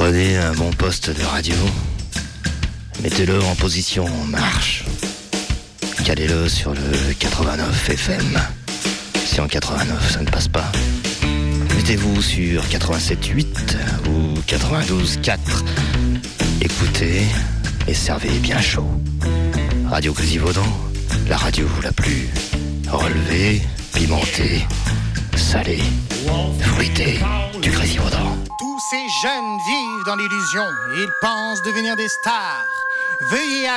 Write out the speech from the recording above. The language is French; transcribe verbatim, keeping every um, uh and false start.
Prenez un bon poste de radio, mettez-le en position marche, calez-le sur le quatre-vingt-neuf F M. Si en quatre-vingt-neuf ça ne passe pas, mettez-vous sur quatre-vingt-sept huit ou quatre-vingt-douze quatre. Écoutez et servez bien chaud. Radio Grésilvaudan, la radio la plus relevée, pimentée, salée, fruitée du Grésilvaudan. Tous ces jeunes vivent dans l'illusion et ils pensent devenir des stars. Veuillez